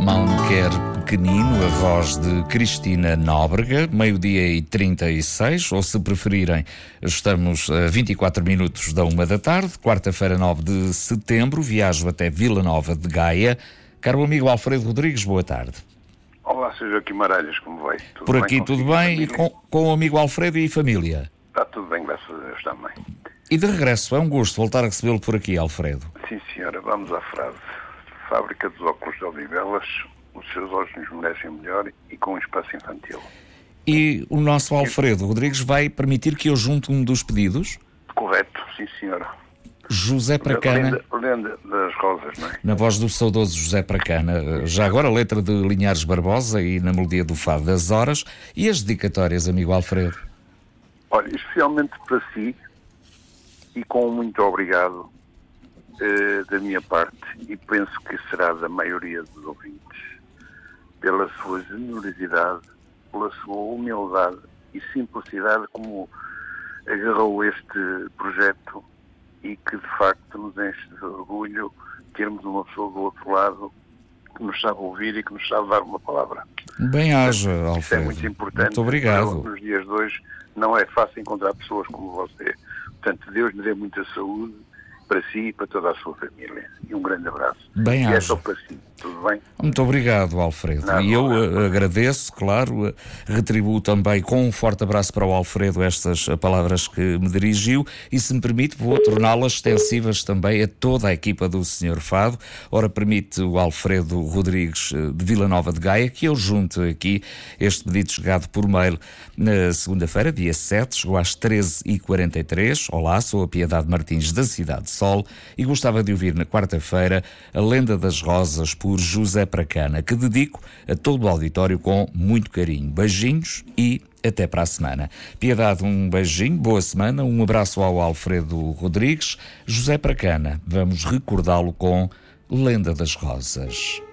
Mamão quer pequenino, a voz de Cristina Nóbrega, 12h36, ou se preferirem, estamos a 24 minutos da 1 da tarde, quarta-feira, 9 de setembro, viajo até Vila Nova de Gaia. Caro amigo Alfredo Rodrigues, boa tarde. Olá, Sr. Joaquim Maralhas, como vai? Tudo Por bem aqui tudo bem, e com o amigo Alfredo e família? Está tudo bem, graças a Deus também. E de regresso, é um gosto voltar a recebê-lo por aqui, Alfredo. Sim, senhora, vamos à frase. Fábrica dos óculos de Odivelas, os seus olhos nos merecem melhor e com um espaço infantil. E o nosso Alfredo Rodrigues vai permitir que eu junte um dos pedidos? Correto, sim, senhora. José Pracana. Lenda das Rosas, não é? Na voz do saudoso José Pracana. Já agora, letra de Linhares Barbosa e na melodia do Fado das Horas. E as dedicatórias, amigo Alfredo? Olha, especialmente para si e com muito obrigado da minha parte, e penso que será da maioria dos ouvintes, pela sua generosidade, pela sua humildade e simplicidade como agarrou este projeto e que de facto nos enche de orgulho termos uma pessoa do outro lado que nos sabe ouvir e que nos sabe dar uma palavra. Bem haja, Alfredo. Isso é muito importante. Muito obrigado. Nos dias de hoje não é fácil encontrar pessoas como você. Portanto, Deus lhe dê muita saúde para si e para toda a sua família. E um grande abraço. Bem e haja. é só para si. Tudo bem? Muito obrigado, Alfredo. Não, e eu agradeço, claro, retribuo também com um forte abraço para o Alfredo estas palavras que me dirigiu e, se me permite, vou torná-las extensivas também a toda a equipa do Sr. Fado. Ora, permite o Alfredo Rodrigues de Vila Nova de Gaia que eu junte aqui este pedido chegado por mail na segunda-feira, dia 7, chegou às 13h43. Olá, sou a Piedade Martins da Cidade de Sol e gostava de ouvir na quarta-feira a Lenda das Rosas por José Pracana, que dedico a todo o auditório com muito carinho. Beijinhos e até para a semana. Piedade, um beijinho, boa semana, um abraço ao Alfredo Rodrigues. José Pracana, vamos recordá-lo com Lenda das Rosas.